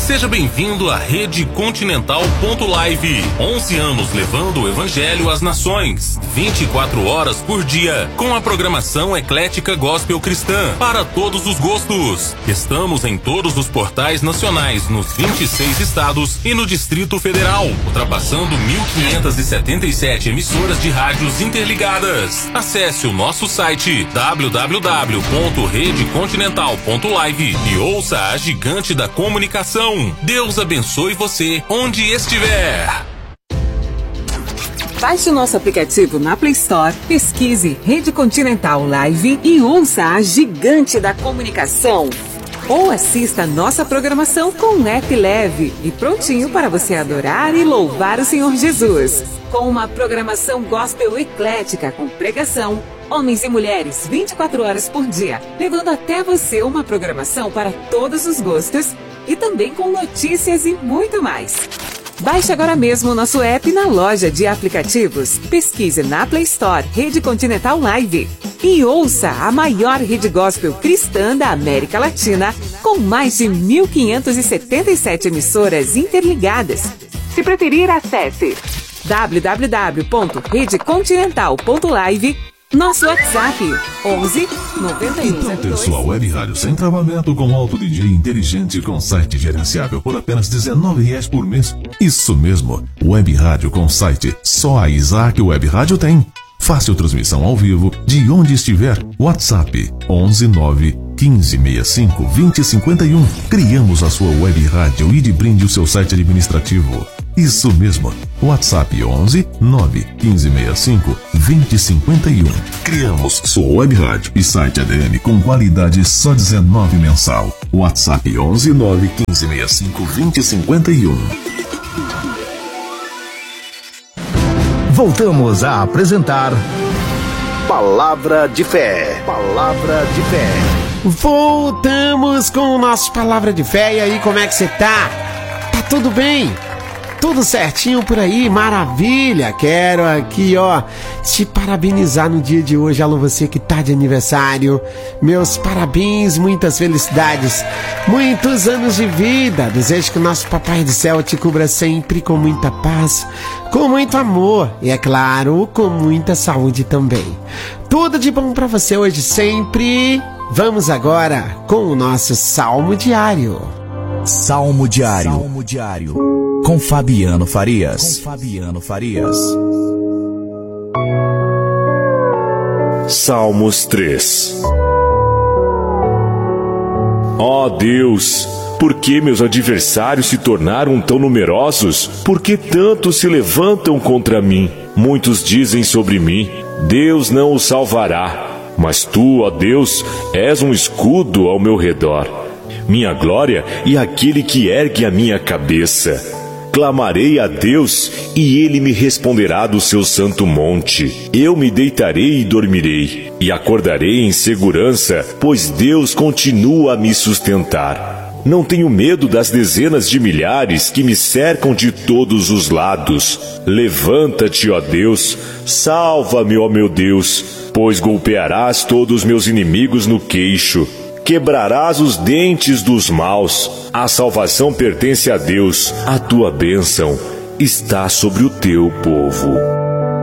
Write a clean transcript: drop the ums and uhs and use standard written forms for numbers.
Seja bem-vindo à Rede Continental.live. 11 anos levando o Evangelho às nações. 24 horas por dia, com a programação eclética gospel cristã para todos os gostos. Estamos em todos os portais nacionais, nos 26 estados e no Distrito Federal, ultrapassando 1.577 emissoras de rádios interligadas. Acesse o nosso site www.redecontinental.live e ouça a gigante da comunicação. Deus abençoe você onde estiver. Baixe o nosso aplicativo na Play Store, pesquise Rede Continental Live e ouça a gigante da comunicação. Ou assista nossa programação com um app leve e prontinho para você adorar e louvar o Senhor Jesus. Com uma programação gospel eclética com pregação, homens e mulheres 24 horas por dia, levando até você uma programação para todos os gostos e também com notícias e muito mais. Baixe agora mesmo o nosso app na loja de aplicativos. Pesquise na Play Store Rede Continental Live e ouça a maior rede gospel cristã da América Latina, com mais de 1.577 emissoras interligadas. Se preferir, acesse www.redecontinental.live. Nosso WhatsApp, 11 91. Então, pessoal, Web Rádio sem travamento com alto DJ inteligente com site gerenciável por apenas R$19 por mês. Isso mesmo, Web Rádio com site. Só a Isaac Web Rádio tem. Fácil transmissão ao vivo de onde estiver. WhatsApp 11 9 15 65 20 51. Criamos a sua Web Rádio e de brinde o seu site administrativo. Isso mesmo, WhatsApp 11 9 15 65 20 51. Criamos sua Web Rádio e site ADM com qualidade só R$19 mensal. WhatsApp 11 9 15 65 20 51. Voltamos a apresentar Palavra de Fé. Palavra de Fé. Voltamos com o nosso Palavra de Fé. E aí, como é que você tá? Tá tudo bem? Tudo certinho por aí? Maravilha! Quero aqui, te parabenizar no dia de hoje. Alô, você que tá de aniversário. Meus parabéns, muitas felicidades, muitos anos de vida. Desejo que o nosso Papai do Céu te cubra sempre com muita paz, com muito amor e, é claro, com muita saúde também. Tudo de bom pra você hoje sempre. Vamos agora com o nosso Salmo Diário. Salmo Diário. Salmo Diário. Com Fabiano Farias. Salmos 3. Ó Deus, por que meus adversários se tornaram tão numerosos? Por que tantos se levantam contra mim? Muitos dizem sobre mim: Deus não o salvará. Mas tu, ó Deus, és um escudo ao meu redor, minha glória e aquele que ergue a minha cabeça. Clamarei a Deus e Ele me responderá do seu santo monte. Eu me deitarei e dormirei, e acordarei em segurança, pois Deus continua a me sustentar. Não tenho medo das dezenas de milhares que me cercam de todos os lados. Levanta-te, ó Deus, salva-me, ó meu Deus, pois golpearás todos os meus inimigos no queixo. Quebrarás os dentes dos maus. A salvação pertence a Deus. A tua bênção está sobre o teu povo.